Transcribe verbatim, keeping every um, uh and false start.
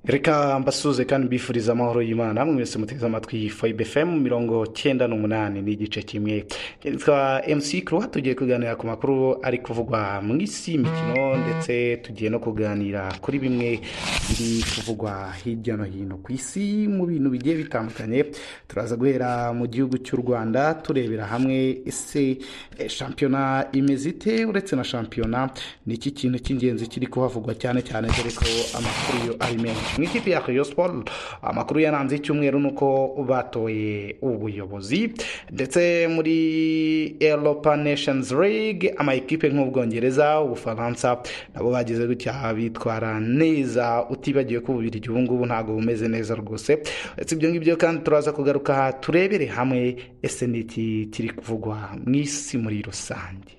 reka mbasuze kandi mbifuriza amahoro y'Imana mwese muteze amatwi Fibe F M mirongo cyenda n'umunani n'igice kimwe. Yitwa M C Croix, tugiye kuganira ku makuru ari kuvugwa mu isi y'imikino ndetse tugiye no kuganira kuri bimwe biri kuvugwa hirya no hino ku isi mu bintu bigiye bitandukanye. Turaza guhera mu gihugu cy'u Rwanda turebera hamwe ese eh, shampiyona imeze ite. Uretse na shampiyona ni iki kintu cy'ingenzi kiri kuhavugwa cyane cyane dore ko amakuru yo ari menshi mu ikipe ya Rayon Sports. Amakuru yaranze icyumweru nuko batoye ubuyobozi ndetse muri Europa Nations League ama equipe nk'ubwongereza, Ubufaransa nabo bagize gutya bitwara neza, utibagiye ko ububiri ubu ngubu ntago bumeze neza rwose. Etse ibyo ngibyo kandi turaza kugaruka turebere hamwe ese niki kiri kuvugwa mu isi muri rusange.